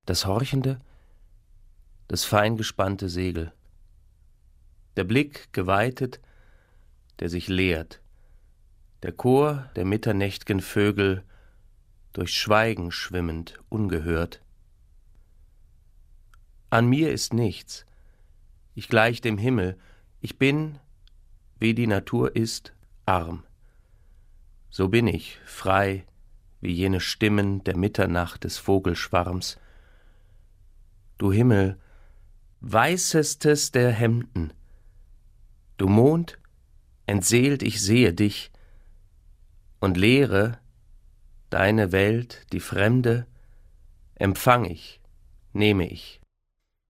das Horchende, das fein gespannte Segel. Der Blick geweitet, der sich leert, der Chor der mitternächt'gen Vögel, durch Schweigen schwimmend, ungehört. An mir ist nichts, ich gleich dem Himmel, ich bin, wie die Natur ist, arm. So bin ich, frei, wie jene Stimmen der Mitternacht des Vogelschwarms. Du Himmel, weißestes der Hemden, du Mond, entseelt ich sehe dich, und Leere, deine Welt, die Fremde, empfang ich, nehme ich.